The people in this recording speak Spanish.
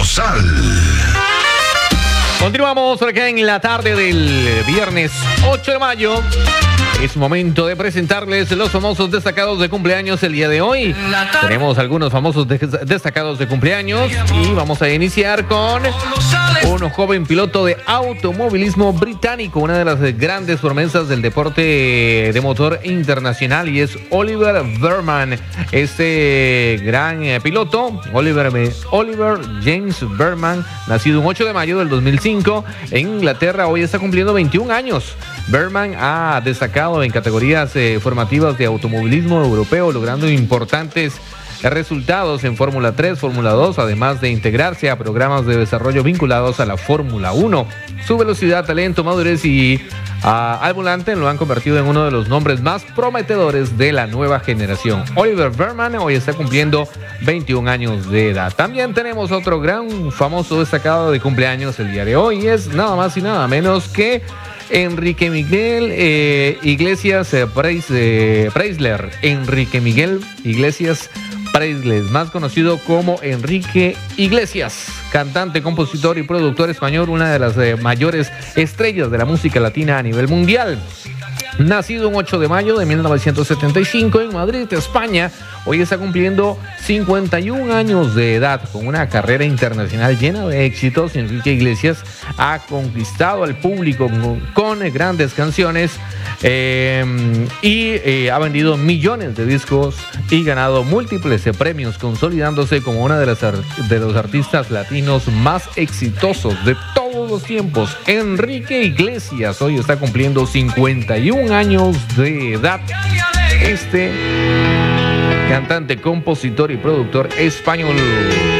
Colosal. Continuamos acá en la tarde del viernes 8 de mayo. Es momento de presentarles los famosos destacados de cumpleaños el día de hoy. Tenemos algunos famosos destacados de cumpleaños y vamos a iniciar con un joven piloto de automovilismo británico, una de las grandes promesas del deporte de motor internacional, y es Oliver Bearman. Este gran piloto, Oliver James Bearman, nacido un 8 de mayo del 2005 en Inglaterra, hoy está cumpliendo 21 años. Bearman ha destacado en categorías formativas de automovilismo europeo, logrando importantes resultados en Fórmula 3, Fórmula 2, además de integrarse a programas de desarrollo vinculados a la Fórmula 1. Su velocidad, talento, madurez y al volante lo han convertido en uno de los nombres más prometedores de la nueva generación. Oliver Bearman hoy está cumpliendo 21 años de edad. También tenemos otro gran famoso destacado de cumpleaños el día de hoy, y es nada más y nada menos que Enrique Miguel Iglesias Preisler. Enrique Miguel Iglesias Preisler, más conocido como Enrique Iglesias, cantante, compositor y productor español, una de las mayores estrellas de la música latina a nivel mundial. Nacido un 8 de mayo de 1975 en Madrid, España, hoy está cumpliendo 51 años de edad. Con una carrera internacional llena de éxitos, Enrique Iglesias ha conquistado al público con grandes canciones y ha vendido millones de discos y ganado múltiples premios, consolidándose como una de los artistas latinos más exitosos de todos los tiempos. Enrique Iglesias hoy está cumpliendo 51 años de edad. Este cantante, compositor y productor español.